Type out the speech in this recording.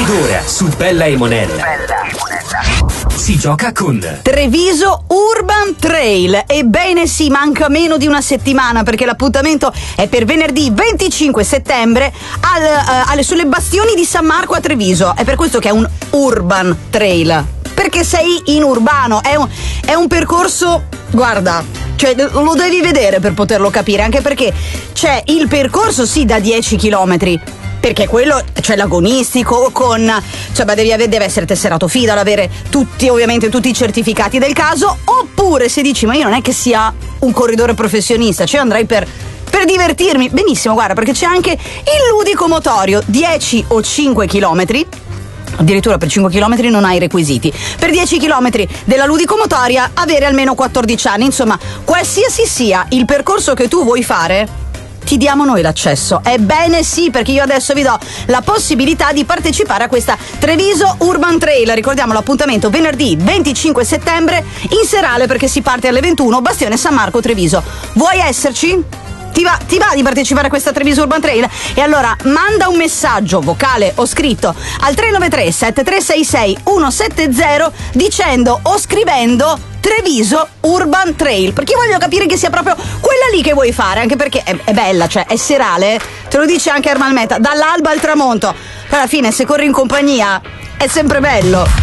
Ed ora su Bella e Monella si gioca con Treviso Urban Trail. Ebbene sì, manca meno di una settimana perché l'appuntamento è per venerdì 25 settembre sulle bastioni di San Marco a Treviso. È per questo che è un Urban Trail, perché sei in urbano. È un percorso, guarda, cioè lo devi vedere per poterlo capire, anche perché c'è il percorso sì da 10 chilometri, perché quello c'è l'agonistico deve essere tesserato FIDAL, avere tutti i certificati del caso. Oppure se dici ma io non è che sia un corridore professionista, cioè andrei per divertirmi, benissimo, guarda, perché c'è anche il ludico motorio, 10 o 5 chilometri. Addirittura per 5 km non hai requisiti. Per 10 km della ludicomotoria avere almeno 14 anni. Insomma, qualsiasi sia il percorso che tu vuoi fare, ti diamo noi l'accesso. Ebbene sì, perché io adesso vi do la possibilità di partecipare a questa Treviso Urban Trail. Ricordiamo l'appuntamento venerdì 25 settembre in serale, perché si parte alle 21, Bastione San Marco Treviso. Vuoi esserci? Ti va di partecipare a questa Treviso Urban Trail? E allora manda un messaggio vocale o scritto al 393 7366 170 dicendo o scrivendo Treviso Urban Trail, perché io voglio capire che sia proprio quella lì che vuoi fare, anche perché è bella, cioè è serale, te lo dice anche Ermal Meta, dall'alba al tramonto. Alla fine se corri in compagnia è sempre bello.